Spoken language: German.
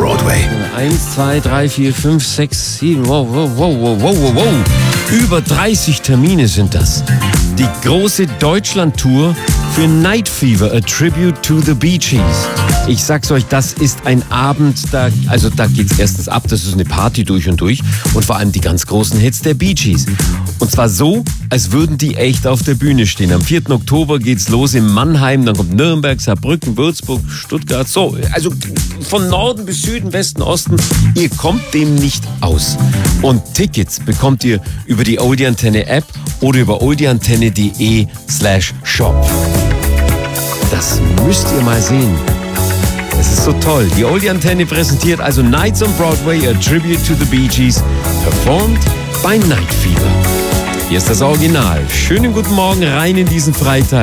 Broadway. 1, 2, 3, 4, 5, 6, 7, wow. Über 30 Termine sind das. Die große Deutschland-Tour für Night Fever, a tribute to the Bee Gees. Ich sag's euch, das ist ein Abend, da geht's erstens ab, das ist eine Party durch und durch und vor allem die ganz großen Hits der Bee Gees. Und zwar so, als würden die echt auf der Bühne stehen. Am 4. Oktober geht's los in Mannheim, dann kommt Nürnberg, Saarbrücken, Würzburg, Stuttgart, so, also von Norden bis Süden, Westen, Osten, ihr kommt dem nicht aus. Und Tickets bekommt ihr über die Oldie Antenne App oder über oldieantenne.de/shop. Das müsst ihr mal sehen. Es ist so toll. Die Oldie Antenne präsentiert also Nights on Broadway, a tribute to the Bee Gees, performed by Night Fever. Hier ist das Original. Schönen guten Morgen rein in diesen Freitag.